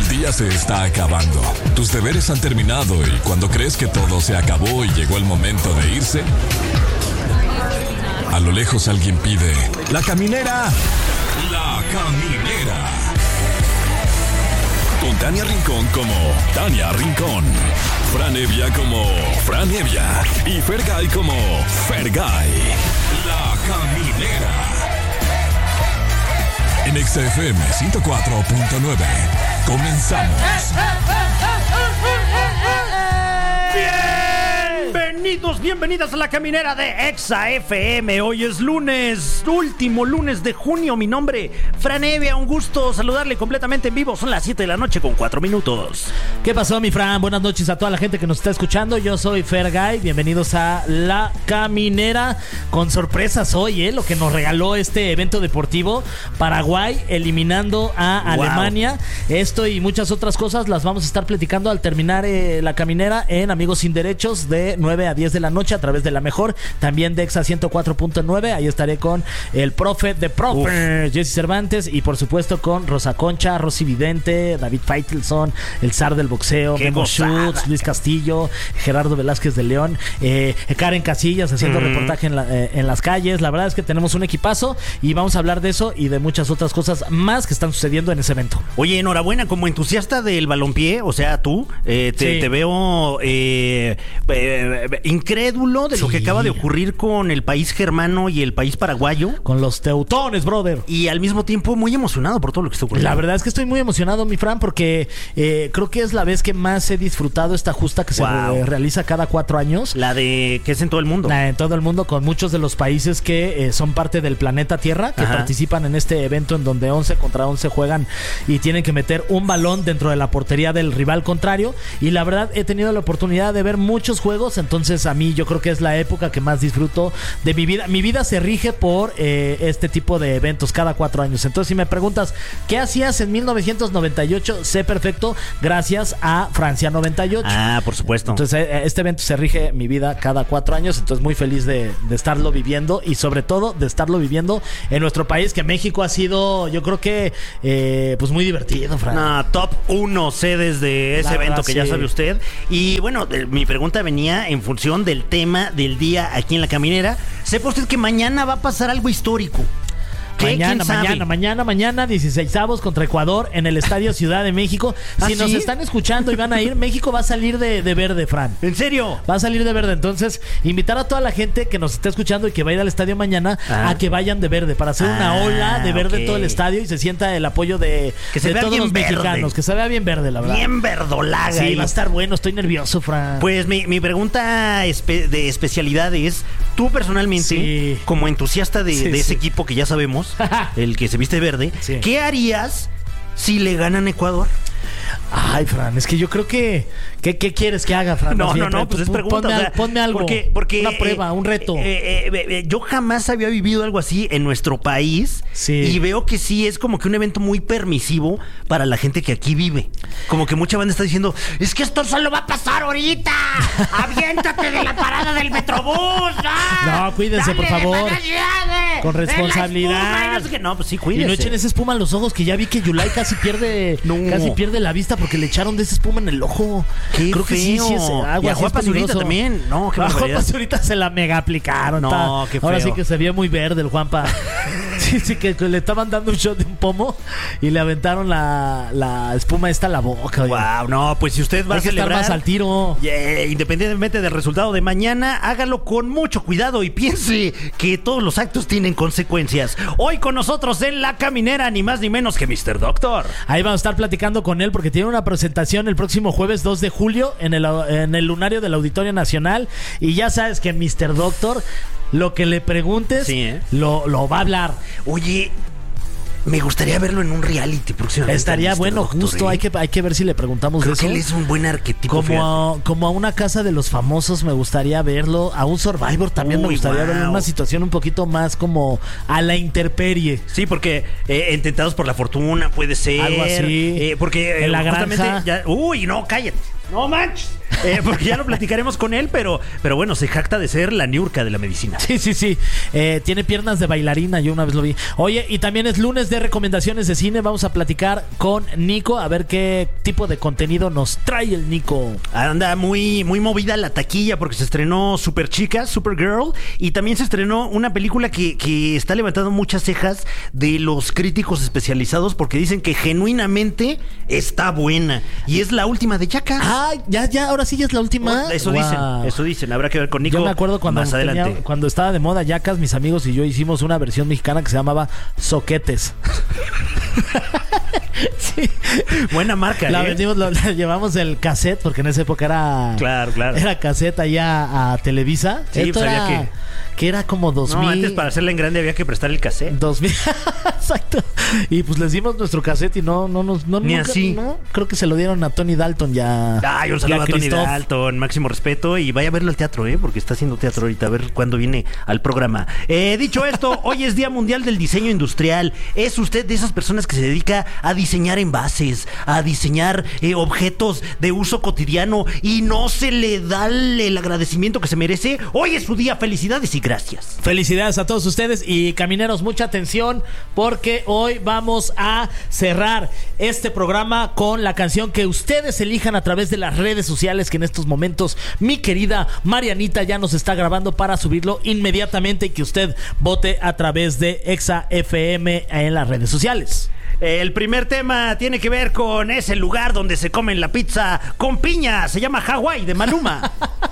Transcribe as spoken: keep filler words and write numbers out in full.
El día se está acabando. Tus deberes han terminado y cuando crees que todo se acabó y llegó el momento de irse, a lo lejos alguien pide: ¡La caminera! ¡La caminera! Con Tania Rincón como Tania Rincón, Fran Evia como Fran Evia y Fergay como Fergay. La caminera. En X F M ciento cuatro punto nueve. Comenzamos. Bienvenidos, bienvenidas a la caminera de Exa F M. Hoy es lunes, último lunes de junio. Mi nombre, Fran Evia, un gusto saludarle completamente en vivo. Son las siete de la noche con cuatro minutos. ¿Qué pasó, mi Fran? Buenas noches a toda la gente que nos está escuchando. Yo soy Fergay, bienvenidos a la caminera. Con sorpresas hoy, ¿eh? Lo que nos regaló este evento deportivo. Paraguay eliminando a wow. Alemania. Esto y muchas otras cosas las vamos a estar platicando al terminar eh, la caminera en Amigos Sin Derechos de nueve a diez de la noche a través de La Mejor, también de Exa ciento cuatro punto nueve. Ahí estaré con el profe de profe, Jesse Cervantes, y por supuesto con Rosa Concha, Rosy Vidente, David Faitelson, el zar del boxeo, Memo Schutz, Luis Castillo, Gerardo Velázquez de León, eh, Karen Casillas haciendo mm. reportaje en, la, eh, en las calles. La verdad es que tenemos un equipazo y vamos a hablar de eso y de muchas otras cosas más que están sucediendo en ese evento. Oye, enhorabuena, como entusiasta del balompié, o sea, tú, eh, te, sí. te veo eh, eh, incrédulo de lo sí. que acaba de ocurrir con el país germano y el país paraguayo. Con los teutones, brother. Y al mismo tiempo muy emocionado por todo lo que está ocurriendo. La verdad es que estoy muy emocionado, mi Fran, porque eh, creo que es la vez que más he disfrutado esta justa que wow. se re- realiza cada cuatro años. La de que es en todo el mundo. La en todo el mundo, con muchos de los países que eh, son parte del planeta Tierra, que Ajá. participan en este evento en donde once contra once juegan y tienen que meter un balón dentro de la portería del rival contrario. Y la verdad he tenido la oportunidad de ver muchos juegos, entonces a mí yo creo que es la época que más disfruto de mi vida. Mi vida se rige por eh, este tipo de eventos cada cuatro años. Entonces, si me preguntas ¿qué hacías en mil novecientos noventa y ocho? Sé perfecto, gracias a Francia noventa y ocho. Ah, por supuesto. Entonces, eh, este evento se rige mi vida cada cuatro años. Entonces, muy feliz de, de estarlo viviendo y sobre todo de estarlo viviendo en nuestro país, que México ha sido, yo creo que, eh, pues muy divertido, Fran. No, top uno sedes de ese la evento verdad, que sí. ya sabe usted. Y bueno, eh, mi pregunta venía en función del tema del día aquí en la caminera. ¿Sepa usted que mañana va a pasar algo histórico? Mañana, mañana, mañana, mañana, dieciseisavos contra Ecuador en el Estadio Ciudad de México. Si ¿Ah, nos sí? están escuchando y van a ir, México va a salir de, de verde, Fran. ¿En serio? Va a salir de verde. Entonces, invitar a toda la gente que nos está escuchando y que va a ir al estadio mañana ah. a que vayan de verde, para hacer ah, una ola de verde okay. en todo el estadio y se sienta el apoyo de, que se de vea todos bien los verde. mexicanos. Que se vea bien verde, la verdad. Bien verdolaga. Sí, va a estar bueno. Estoy nervioso, Fran. Pues mi, mi pregunta espe- de especialidad es: tú personalmente, sí. como entusiasta de, sí, de ese sí. equipo que ya sabemos, el que se viste verde, sí. ¿qué harías si le ganan Ecuador? Ay, Fran, es que yo creo que... ¿Qué, qué quieres que haga, Fran? No, no, no, pues es pregunta. Ponme, o sea, ponme algo, porque, porque, una prueba, eh, un reto. Eh, eh, eh, yo jamás había vivido algo así en nuestro país. Sí. Y veo que sí es como que un evento muy permisivo para la gente que aquí vive. Como que mucha banda está diciendo: es que esto solo va a pasar ahorita. Aviéntate de la parada del Metrobús. ¿Ah? No, cuídense, Dale, por favor. De, Con responsabilidad. No, no, pues sí, cuídense. Y no echen esa espuma a los ojos, que ya vi que Yulai casi pierde, no. casi pierde la vista porque le echaron de esa espuma en el ojo. Qué Creo feo. que sí, sí es agua. Y a Juan Pazurita también. No, qué a Juan Pazurita se la mega aplicaron. No, qué feo. Ahora sí que se veía muy verde el Juanpa. Sí, sí, que le estaban dando un shot de un pomo y le aventaron la, la espuma esta a la boca. Wow, oye. No, pues si usted va Hay a celebrar, estar más al tiro. Yeah, independientemente del resultado de mañana, hágalo con mucho cuidado y piense que todos los actos tienen consecuencias. Hoy con nosotros en la caminera, ni más ni menos que mister Doctor. Ahí vamos a estar platicando con él porque tiene una presentación el próximo jueves dos de julio en el, en el lunario del Auditorio Nacional. Y ya sabes que mister Doctor, lo que le preguntes, sí, ¿eh? lo, lo va a hablar. Oye, me gustaría verlo en un reality próximamente. Estaría bueno, Doctor, justo. ¿eh? Hay que, hay que ver si le preguntamos Creo de eso. que él es un buen arquetipo. Como a, como a una casa de los famosos me gustaría verlo. A un Survivor también Uy, me gustaría wow. verlo. En una situación un poquito más como a la intemperie. Sí, porque eh, Intentados por la Fortuna puede ser. Algo así. Eh, porque en eh, la granja. Ya, uy, no, cállate. No manches. eh, porque ya lo platicaremos con él, pero, pero bueno, se jacta de ser la Niurka de la medicina. Sí, sí, sí. Eh, tiene piernas de bailarina, yo una vez lo vi. Oye, y también es lunes de recomendaciones de cine. Vamos a platicar con Nico, a ver qué tipo de contenido nos trae el Nico. Anda muy, muy movida la taquilla porque se estrenó Super Chica, Supergirl, y también se estrenó una película que, que está levantando muchas cejas de los críticos especializados porque dicen que genuinamente está buena. Y es la última de Jackass. Ah, ya, ya, ahora sí ya es la última. Eso Wow. dicen, eso dicen. Habrá que ver con Nico. Yo me acuerdo cuando, más adelante. tenía- cuando estaba de moda Jackass, mis amigos y yo hicimos una versión mexicana que se llamaba Soquetes. Sí. Buena marca, La ¿eh? vendimos, lo- la llevamos el cassette, porque en esa época era. Claro, claro. Era cassette allá a Televisa. Sí, Esto pues había era, que era como dos mil. No, antes para hacerla en grande había que prestar el cassette. dos mil. Exacto. Y pues les dimos nuestro cassette y no, no nos. No, Ni nunca- así. no. Creo que se lo dieron a Tony Dalton ya. Ay, un saludo a Tony Dalton, máximo respeto, y vaya a verlo al teatro, ¿eh? Porque está haciendo teatro ahorita, a ver cuándo viene al programa. Eh, dicho esto, hoy es Día Mundial del Diseño Industrial. ¿Es usted de esas personas que se dedica a diseñar envases, a diseñar eh, objetos de uso cotidiano y no se le da el, el agradecimiento que se merece? Hoy es su día, felicidades y gracias. Felicidades a todos ustedes y camineros, mucha atención porque hoy vamos a cerrar este programa con la canción que ustedes elijan a través de las redes sociales, que en estos momentos mi querida Marianita ya nos está grabando para subirlo inmediatamente y que usted vote a través de Exa F M en las redes sociales. El primer tema tiene que ver con ese lugar donde se comen la pizza con piña. Se llama Hawái de Maluma.